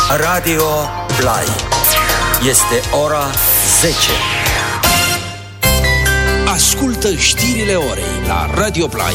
Radio Play. Este ora 10. Ascultă știrile orei la Radio Play.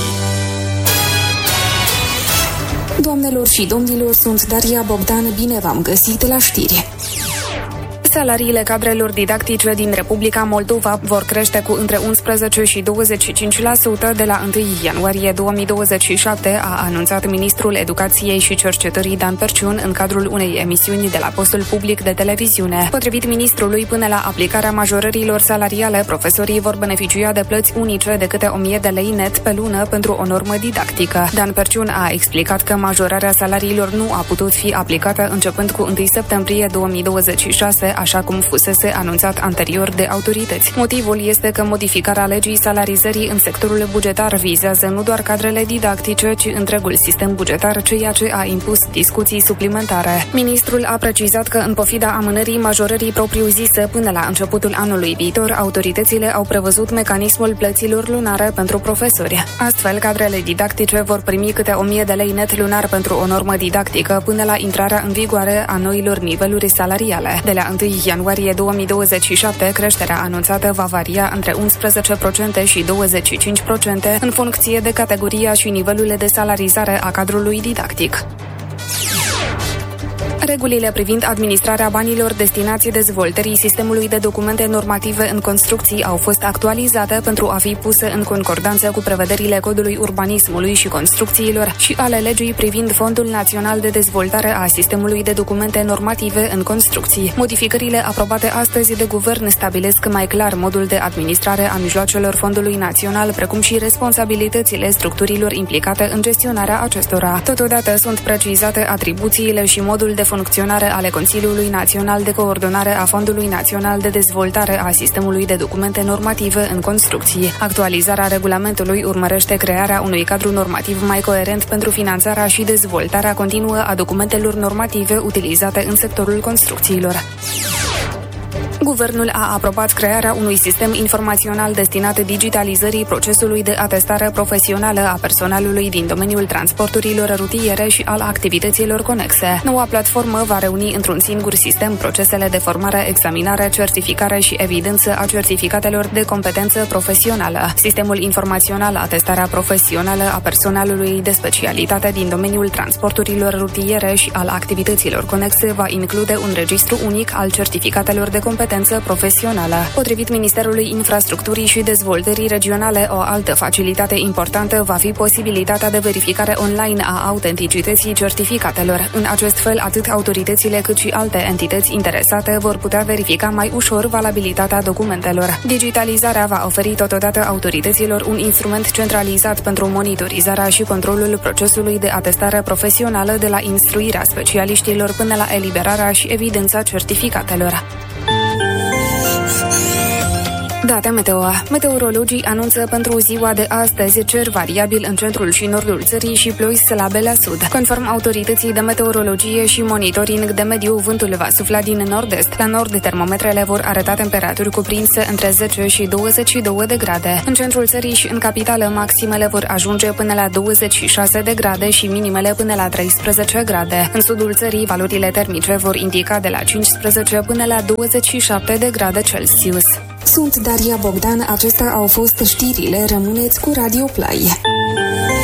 Doamnelor și domnilor, sunt Daria Bogdan, bine v-am găsit la știri. Salariile cadrelor didactice din Republica Moldova vor crește cu între 11 și 25% de la 1 ianuarie 2027, a anunțat ministrul Educației și Cercetării Dan Perciun în cadrul unei emisiuni de la postul public de televiziune. Potrivit ministrului, până la aplicarea majorărilor salariale, profesorii vor beneficia de plăți unice de câte 1000 de lei net pe lună pentru o normă didactică. Dan Perciun a explicat că majorarea salariilor nu a putut fi aplicată începând cu 1 septembrie 2026, așa cum fusese anunțat anterior de autorități. Motivul este că modificarea legii salarizării în sectorul bugetar vizează nu doar cadrele didactice, ci întregul sistem bugetar, ceea ce a impus discuții suplimentare. Ministrul a precizat că, în pofida amânării majorării propriu-zise până la începutul anului viitor, autoritățile au prevăzut mecanismul plăților lunare pentru profesori. Astfel, cadrele didactice vor primi câte 1000 de lei net lunar pentru o normă didactică până la intrarea în vigoare a noilor niveluri salariale. De la 1 ianuarie 2027, creșterea anunțată va varia între 11% și 25% în funcție de categoria și nivelul de salarizare a cadrului didactic. Regulile privind administrarea banilor destinați dezvoltării sistemului de documente normative în construcții au fost actualizate pentru a fi puse în concordanță cu prevederile Codului Urbanismului și Construcțiilor și ale legii privind Fondul Național de Dezvoltare a Sistemului de Documente Normative în Construcții. Modificările aprobate astăzi de guvern stabilesc mai clar modul de administrare a mijloacelor Fondului Național, precum și responsabilitățile structurilor implicate în gestionarea acestora. Totodată sunt precizate atribuțiile și modul de funcționare ale Consiliului Național de Coordonare a Fondului Național de Dezvoltare a Sistemului de Documente Normative în Construcții. Actualizarea regulamentului urmărește crearea unui cadru normativ mai coerent pentru finanțarea și dezvoltarea continuă a documentelor normative utilizate în sectorul construcțiilor. Guvernul a aprobat crearea unui sistem informațional destinat digitalizării procesului de atestare profesională a personalului din domeniul transporturilor rutiere și al activităților conexe. Noua platformă va reuni într-un singur sistem procesele de formare, examinare, certificare și evidență a certificatelor de competență profesională. Sistemul informațional atestarea profesională a personalului de specialitate din domeniul transporturilor rutiere și al activităților conexe va include un registru unic al certificatelor de competență profesională. Potrivit Ministerului Infrastructurii și Dezvoltării Regionale, o altă facilitate importantă va fi posibilitatea de verificare online a autenticității certificatelor. În acest fel, atât autoritățile cât și alte entități interesate vor putea verifica mai ușor valabilitatea documentelor. Digitalizarea va oferi totodată autorităților un instrument centralizat pentru monitorizarea și controlul procesului de atestare profesională, de la instruirea specialiștilor până la eliberarea și evidența certificatelor. Date meteo. Meteorologii anunță pentru ziua de astăzi cer variabil în centrul și nordul țării și ploi slabe la sud. Conform autorității de meteorologie și monitoring de mediu, vântul va sufla din nord-est. La nord, termometrele vor arăta temperaturi cuprinse între 10 și 22 de grade. În centrul țării și în capitală, maximele vor ajunge până la 26 de grade și minimele până la 13 grade. În sudul țării, valorile termice vor indica de la 15 până la 27 de grade Celsius. Sunt Daria Bogdan, acestea au fost știrile, rămâneți cu Radio Play.